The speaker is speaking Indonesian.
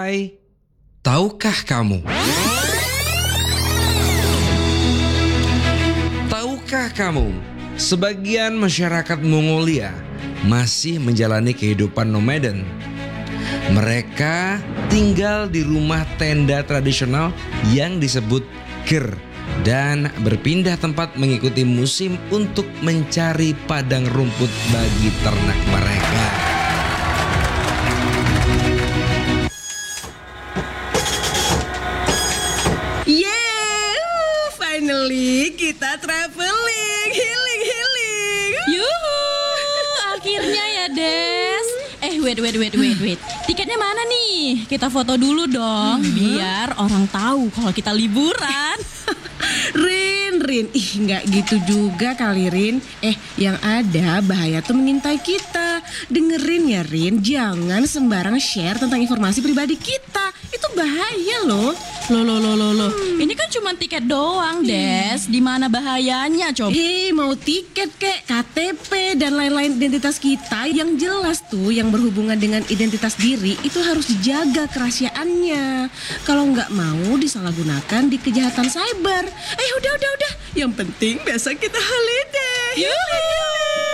Hai, tahukah kamu? Tahukah kamu, sebagian masyarakat Mongolia masih menjalani kehidupan nomaden. Mereka tinggal di rumah tenda tradisional yang disebut ger dan berpindah tempat mengikuti musim untuk mencari padang rumput bagi ternak mereka. Finally kita traveling, healing. Yuhu, akhirnya ya Des. Wait. Tiketnya mana nih? Kita foto dulu dong, biar orang tahu kalau kita liburan. Rin, nggak gitu juga kali Rin. Yang ada bahaya tuh mengintai kita. Dengerin ya Rin, jangan sembarang share tentang informasi pribadi kita. Itu bahaya loh. Loh. Ini kan cuma tiket doang, Des. Di mana bahayanya coba? Mau tiket kek, KTP dan lain-lain identitas kita yang jelas tuh yang berhubungan dengan identitas diri itu harus dijaga kerahasiaannya. Kalau nggak mau disalahgunakan di kejahatan cyber. Udah. Yang penting besok kita holiday. Yuhu.